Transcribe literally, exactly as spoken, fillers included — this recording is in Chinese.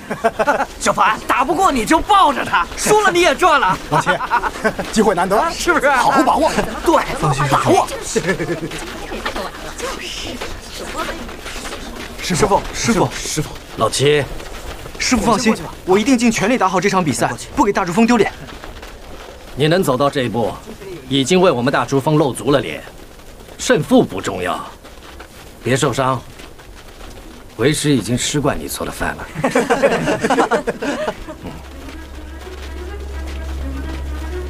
小凡，打不过你就抱着他，输了你也赚了。 老七，机会难得， 是不是？ 好好把握。 对， 放心，把握。 师傅，师傅， 师傅， 老七， 师傅放心，我一定尽全力打好这场比赛，不给大珠峰丢脸。 你能走到这一步，已经为我们大珠峰露足了脸。胜负不重要，别受伤。为师已经吃惯你做的饭了。